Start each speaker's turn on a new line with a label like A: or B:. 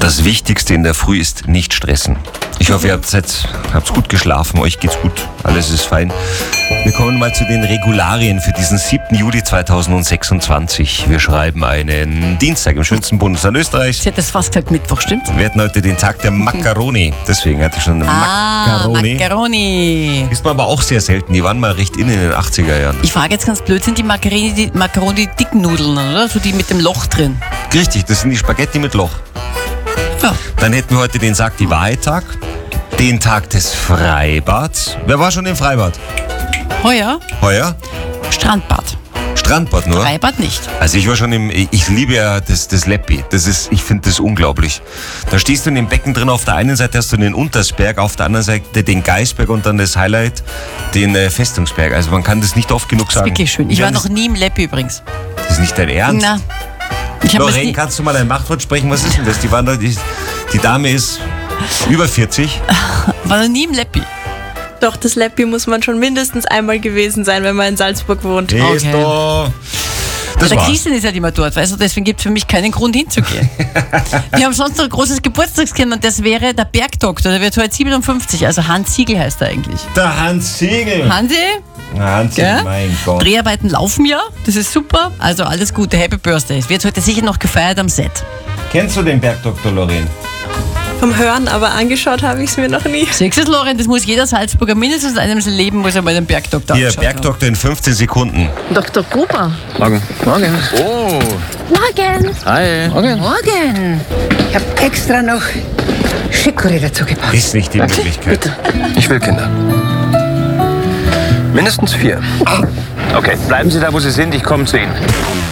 A: Das Wichtigste in der Früh ist nicht stressen. Ich hoffe, ihr habt gut geschlafen, euch geht's gut, alles ist fein. Wir kommen mal zu den Regularien für diesen 7. Juli 2026. Wir schreiben einen Dienstag im schönsten Bundesland Österreichs.
B: Sie hat das fast gesagt Mittwoch, stimmt?
A: Wir hatten heute den Tag der Macaroni. Deswegen hatte ich schon eine Macaroni.
B: Macaroni.
A: Ist man aber auch sehr selten. Die waren mal recht in den 80er Jahren.
B: Ich frage jetzt ganz blöd, sind die Macaroni dicken Nudeln, oder? So die mit dem Loch drin.
A: Richtig, das sind die Spaghetti mit Loch.
B: Ja.
A: Dann hätten wir heute den Sag die Wahrheit-Tag, den Tag des Freibads. Wer war schon im Freibad?
B: Heuer? Strandbad.
A: Strandbad nur?
B: Freibad nicht.
A: Also ich war schon ich liebe ja das Leppi. Ich finde das unglaublich. Da stehst du in dem Becken drin, auf der einen Seite hast du den Untersberg, auf der anderen Seite den Geisberg und dann das Highlight, den Festungsberg. Also man kann das nicht oft genug sagen.
B: Wirklich schön. Ich war noch nie im Leppi übrigens.
A: Das ist nicht dein Ernst?
B: Na.
A: Lorraine, kannst du mal ein Machtwort sprechen? Was ist denn das? Die Dame ist über 40.
B: War noch nie im Leppi.
C: Doch, das Leppi muss man schon mindestens einmal gewesen sein, wenn man in Salzburg wohnt.
A: Ist doch. Das
B: der
A: war's.
B: Christian ist ja immer dort, weißt du, deswegen gibt es für mich keinen Grund hinzugehen. Wir haben sonst noch ein großes Geburtstagskind und das wäre der Bergdoktor, der wird heute 57, also Hans Siegel heißt er eigentlich.
A: Der Hans Siegel.
B: Hansi,
A: Hans Siegel,
B: gell?
A: mein Gott.
B: Dreharbeiten laufen ja, das ist super, also alles Gute, Happy Birthday. Es wird heute sicher noch gefeiert am Set.
A: Kennst du den Bergdoktor, Lorraine?
C: Vom Hören, aber angeschaut habe ich es mir noch nie.
B: Siehst du, Lorenz, das muss jeder Salzburger mindestens in einem Leben muss er mal den Bergdoktor
A: Hier,
B: angeschaut haben.
A: Bergdoktor in 15 Sekunden.
B: Dr. Gruber.
D: Morgen. Oh.
E: Morgen.
D: Hi.
E: Morgen. Ich habe extra noch Chicorée dazu gepackt.
A: Ist nicht die Möglichkeit.
D: Ich will Kinder. Mindestens 4. Okay, bleiben Sie da, wo Sie sind. Ich komme zu Ihnen.